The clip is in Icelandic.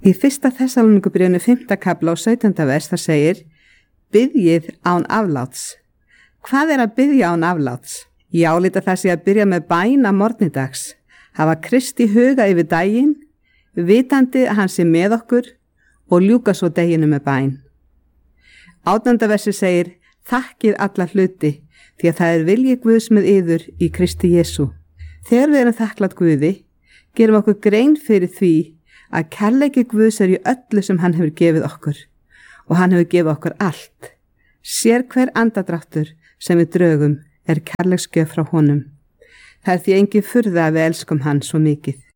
Í 1. Þessalóníkubréfinu 5. kafla og 17. vers þar segir: Biðjið án afláts. Hvað er að biðja án afláts? Ég álíta það sé að byrja með bæn að morgnidags, hafa Kristi huga yfir daginn, vitandi að hann sé með okkur og ljúka svo deginu með bæn. 18. versi segir: Þakkið alla hluti, því að það er vilji Guðs með yður í Kristi Jesú. Þegar við erum þakklátt Guði, gerum okkur grein fyrir því að kærleiki Guðs er í öllu sem hann hefur gefið okkur og hann hefur gefið okkur allt. Sér hver andadráttur sem við drögum er kærleiksgjöf frá honum. Það er því engin furða að við elskum hann svo mikið.